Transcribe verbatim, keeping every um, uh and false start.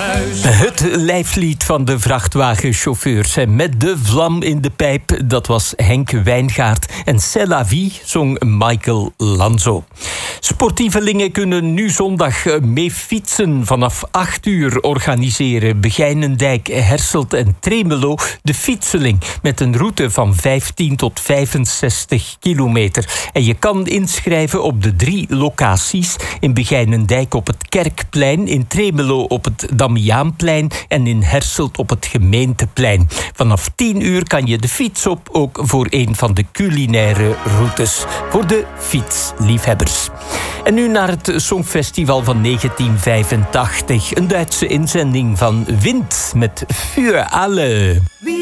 huis. Het lijflied van de vrachtwagenchauffeurs. En met de vlam in de pijp, dat was Henk Wijngaard. En C'est la vie zong Michael Lanzo. Sportievelingen kunnen nu zondag mee fietsen. Vanaf acht uur organiseren Begijnendijk, Herselt en Tremelo de fietseling. Met een route van vijftien tot vijfenzestig kilometer. En je kan inschrijven op de drie locaties. In Begijnendijk op het Kerkplein, in Tremelo op het Damiaanplein en in Herselt op het Gemeenteplein. Vanaf tien uur kan je de fiets op, ook voor een van de culinaire routes. Voor de fietsliefhebbers. En nu naar het Songfestival van negentien vijfentachtig. Een Duitse inzending van Wind met Für alle.